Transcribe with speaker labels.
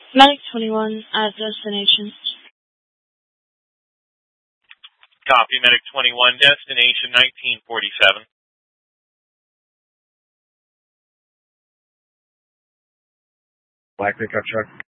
Speaker 1: Medic 21 at destination.
Speaker 2: Copy, Medic 21, destination 1947.
Speaker 3: Black pickup truck.